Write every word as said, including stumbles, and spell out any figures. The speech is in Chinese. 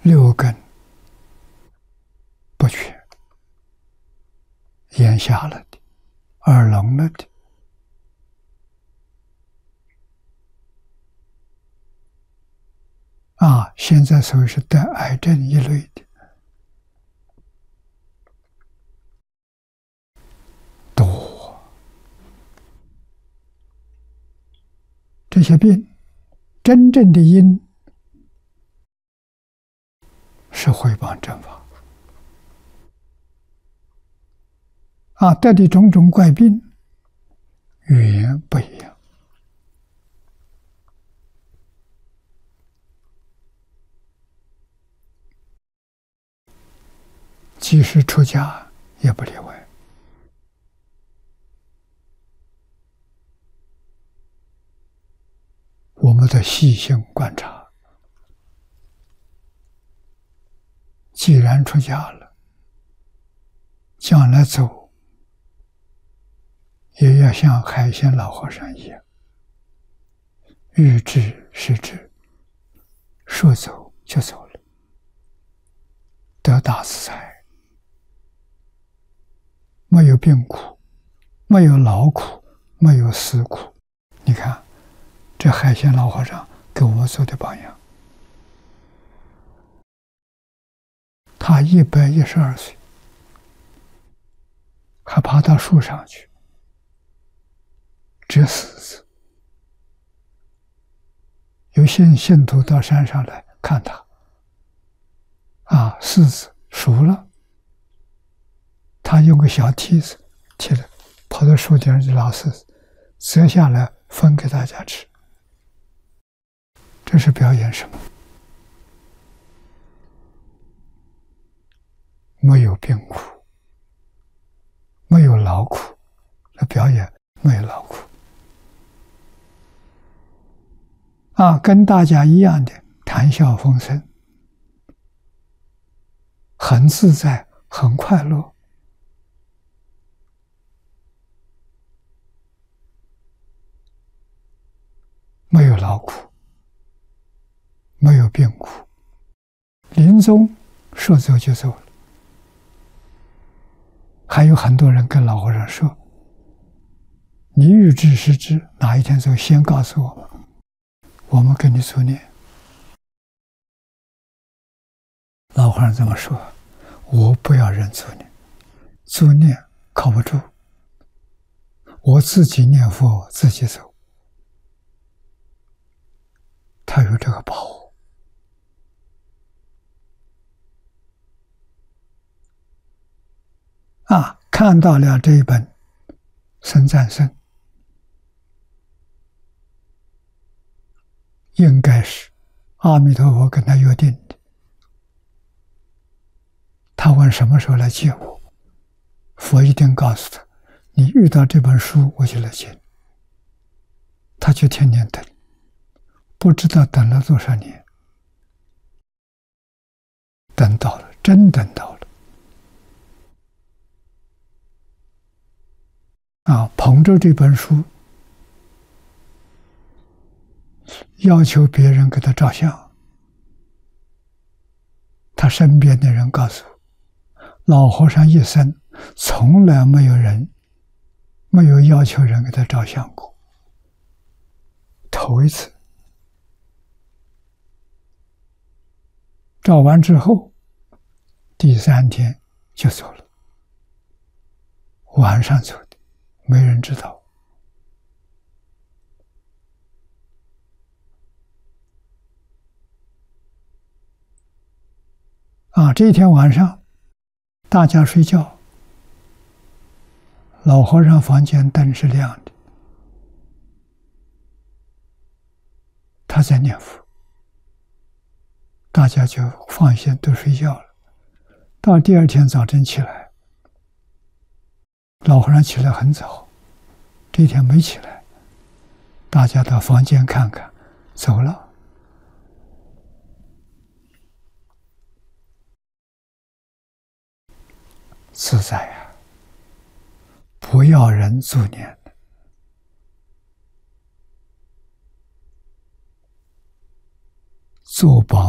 六根不全，眼瞎了的，耳聋了的，啊，现在所谓是得癌症一类的多，这些病真正的因是毁谤正法啊，得的种种怪病语言不一样。即使出家也不例外。我们得细心观察，既然出家了，将来走也要像海鲜老和尚一样，欲知是知，说走就走了，得大自在，没有病苦，没有劳苦，没有思苦。你看这海鲜老和尚给我们做的榜样，他一百一十二岁，还爬到树上去折柿子，有些信徒到山上来看他，啊，柿子熟了，他用个小梯子起来，跑到树顶上捞柿子，折下来分给大家吃。这是表演什么？没有病苦，没有劳苦，那表演没有劳苦啊，跟大家一样的谈笑风生，很自在，很快乐。没有劳苦，没有病苦，临终说走就走了。还有很多人跟老和尚说：“你欲知是知，哪一天走，先告诉我们，我们跟你助念。”老和尚这么说：“我不要人助念，助念靠不住，我自己念佛，自己走。”他有这个把握啊！看到了这一本僧赞僧，应该是阿弥陀佛跟他约定的。他问什么时候来接我，佛一定告诉他：你遇到这本书，我就来接你。他就天天等，不知道等了多少年，等到了，真等到了。啊，捧着这本书，要求别人给他照相。他身边的人告诉老和尚一生从来没有人没有要求人给他照相过，头一次。照完之后，第三天就走了，晚上走的，没人知道。啊，这一天晚上，大家睡觉，老和尚房间灯是亮的，他在念佛，大家就放心都睡觉了。到第二天早晨起来，老和尚起来很早，这一天没起来，大家到房间看看，走了。自在呀、啊，不要人助念的，做保